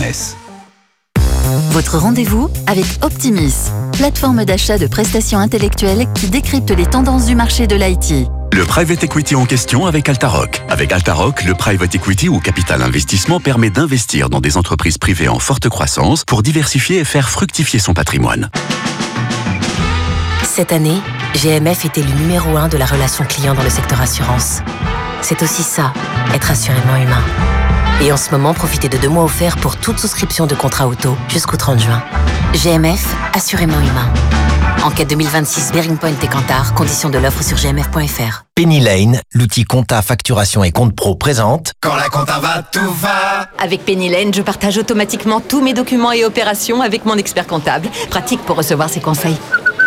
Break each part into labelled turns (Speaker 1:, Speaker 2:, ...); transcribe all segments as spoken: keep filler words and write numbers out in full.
Speaker 1: Business.
Speaker 2: Votre rendez-vous avec Optimis, plateforme d'achat de prestations intellectuelles qui décrypte les tendances du marché de l'I T.
Speaker 1: Le private equity en question avec Altaroc. Avec Altaroc, le private equity ou capital investissement permet d'investir dans des entreprises privées en forte croissance pour diversifier et faire fructifier son patrimoine.
Speaker 3: Cette année, G M F est élu numéro un de la relation client dans le secteur assurance. C'est aussi ça, être assurément humain. Et en ce moment, profitez de deux mois offerts pour toute souscription de contrat auto jusqu'au trente juin. G M F, assurément humain. Enquête deux mille vingt-six, Bearing Point et Kantar, conditions de l'offre sur g m f point f r.
Speaker 4: Penny Lane, l'outil compta, facturation et compte pro présente.
Speaker 5: Quand la compta va, tout va.
Speaker 6: Avec Penny Lane, je partage automatiquement tous mes documents et opérations avec mon expert comptable. Pratique pour recevoir ses conseils.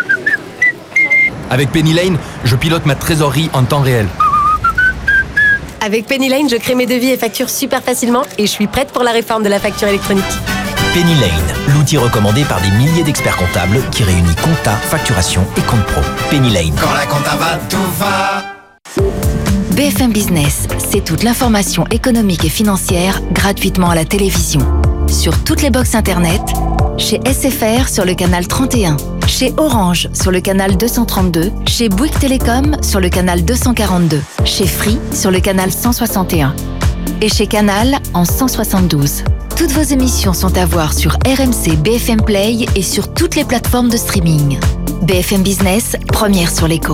Speaker 7: Avec Penny Lane, je pilote ma trésorerie en temps réel.
Speaker 8: Avec Penny Lane, je crée mes devis et factures super facilement et je suis prête pour la réforme de la facture électronique.
Speaker 4: Penny Lane, l'outil recommandé par des milliers d'experts comptables qui réunit compta, facturation et compte pro. Penny Lane.
Speaker 5: Quand la compta va, tout va.
Speaker 2: B F M Business, c'est toute l'information économique et financière gratuitement à la télévision. Sur toutes les box internet, chez S F R sur le canal trente et un, chez Orange sur le canal deux cent trente-deux, chez Bouygues Télécom sur le canal deux cent quarante-deux, chez Free sur le canal cent soixante et un et chez Canal en cent soixante-douze. Toutes vos émissions sont à voir sur R M C B F M Play et sur toutes les plateformes de streaming. B F M Business, première sur l'écho.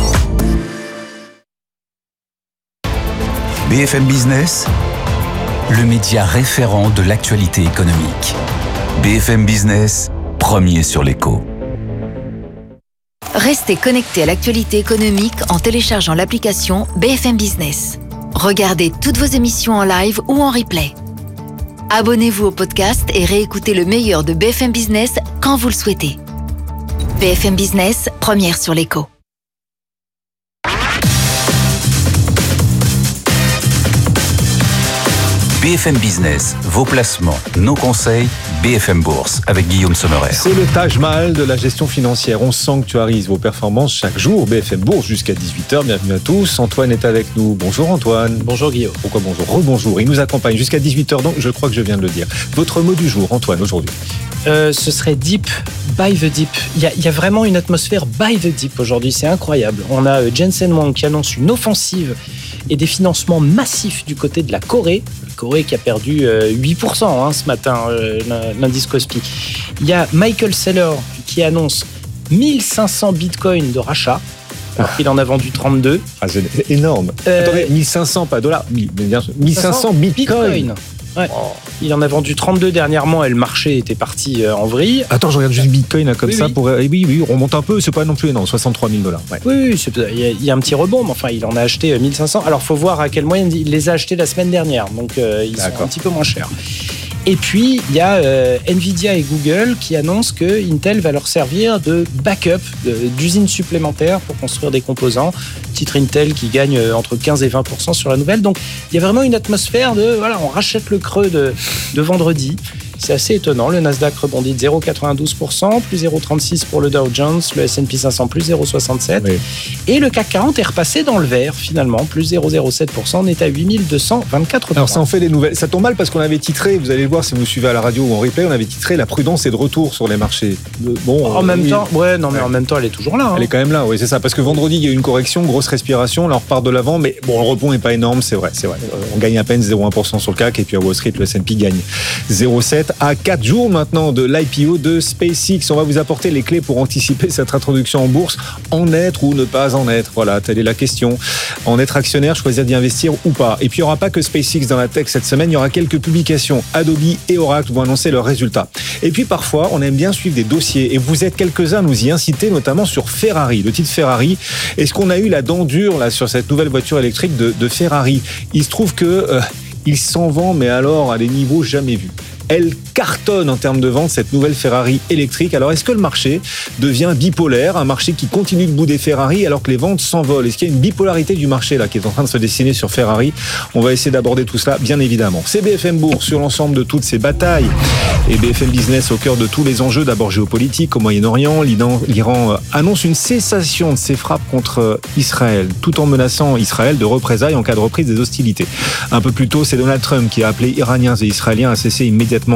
Speaker 1: B F M Business, le média référent de l'actualité économique. B F M Business, premier sur l'écho.
Speaker 2: Restez connecté à l'actualité économique en téléchargeant l'application B F M Business. Regardez toutes vos émissions en live ou en replay. Abonnez-vous au podcast et réécoutez le meilleur de B F M Business quand vous le souhaitez. B F M Business, première sur l'écho.
Speaker 1: B F M Business, vos placements, nos conseils, B F M Bourse avec Guillaume Sommerer.
Speaker 9: C'est le Taj Mahal de la gestion financière. On sent que tu arrives vos performances chaque jour. B F M Bourse jusqu'à dix-huit heures. Bienvenue à tous. Antoine est avec nous. Bonjour Antoine.
Speaker 10: Bonjour Guillaume.
Speaker 9: Pourquoi bonjour? Rebonjour. Il nous accompagne jusqu'à dix-huit heures, donc je crois que je viens de le dire. Votre mot du jour, Antoine, aujourd'hui?
Speaker 10: Euh, ce serait Deep, Buy the Deep. Il y a, il y a vraiment une atmosphère Buy the Deep aujourd'hui, c'est incroyable. On a Jensen Huang qui annonce une offensive et des financements massifs du côté de la Corée. La Corée qui a perdu euh, huit pour cent hein, ce matin, euh, l'indice Kospi. Il y a Michael Saylor qui annonce mille cinq cents bitcoins de rachat. Alors qu'il en a vendu trente-deux.
Speaker 9: Ah, c'est énorme. Euh, Attendez, mille cinq cents, pas dollars, mille cinq cents bitcoins. bitcoin.
Speaker 10: Ouais. Oh. Il en a vendu trente-deux dernièrement et le marché était parti en vrille.
Speaker 9: Attends, je regarde juste Bitcoin là, comme
Speaker 10: oui,
Speaker 9: ça.
Speaker 10: Oui.
Speaker 9: Pour... Oui, oui, on remonte un peu, c'est pas non plus énorme, soixante-trois mille dollars. Ouais.
Speaker 10: Oui, oui il y, y a un petit rebond, mais enfin, il en a acheté mille cinq cents. Alors, il faut voir à quel moyen il les a achetés la semaine dernière, donc euh, ils D'accord. sont un petit peu moins chers. Et puis, il y a euh, Nvidia et Google qui annoncent que Intel va leur servir de backup, de, d'usine supplémentaire pour construire des composants. Titre Intel qui gagne euh, entre quinze et vingt pour cent sur la nouvelle. Donc, il y a vraiment une atmosphère de, voilà, on rachète le creux de, de vendredi. C'est assez étonnant. Le Nasdaq rebondit de zéro virgule quatre-vingt-douze pour cent, plus zéro virgule trente-six pour le Dow Jones, le S and P cinq cents plus zéro virgule soixante-sept. Oui. Et le C A C quarante est repassé dans le vert finalement, plus zéro virgule zéro sept pour cent. On est à huit mille deux cent vingt-quatre points.
Speaker 9: Alors ça en fait des nouvelles. Ça tombe mal parce qu'on avait titré, vous allez le voir si vous suivez à la radio ou en replay, on avait titré la prudence est de retour sur les marchés.
Speaker 10: Bon, en euh, même oui. temps, ouais, non mais ouais. en même temps elle est toujours là. Hein.
Speaker 9: Elle est quand même là, oui c'est ça. Parce que vendredi il y a eu une correction, grosse respiration, là on repart de l'avant, mais bon le rebond n'est pas énorme, c'est vrai, c'est vrai. On gagne à peine zéro virgule un pour cent sur le C A C et puis à Wall Street le S and P gagne zéro virgule sept à quatre jours maintenant de l'I P O de SpaceX. On va vous apporter les clés pour anticiper cette introduction en bourse, en être ou ne pas en être. Voilà, telle est la question. En être actionnaire, choisir d'y investir ou pas. Et puis il n'y aura pas que SpaceX dans la tech cette semaine, il y aura quelques publications. Adobe et Oracle vont annoncer leurs résultats. Et puis parfois, on aime bien suivre des dossiers et vous êtes quelques-uns à nous y inciter, notamment sur Ferrari. Le titre Ferrari, est-ce qu'on a eu la dent dure là, sur cette nouvelle voiture électrique de, de Ferrari? Il se trouve que euh, il s'en vend, mais alors à des niveaux jamais vus. Elle cartonne en termes de vente, cette nouvelle Ferrari électrique. Alors, est-ce que le marché devient bipolaire? Un marché qui continue de bouder Ferrari alors que les ventes s'envolent. Est-ce qu'il y a une bipolarité du marché là qui est en train de se dessiner sur Ferrari? On va essayer d'aborder tout cela, bien évidemment. C'est B F M Bourse sur l'ensemble de toutes ces batailles. Et B F M Business au cœur de tous les enjeux, d'abord géopolitiques au Moyen-Orient. L'Iran annonce une cessation de ses frappes contre Israël, tout en menaçant Israël de représailles en cas de reprise des hostilités. Un peu plus tôt, c'est Donald Trump qui a appelé Iraniens et Israéliens à cesser immédiatement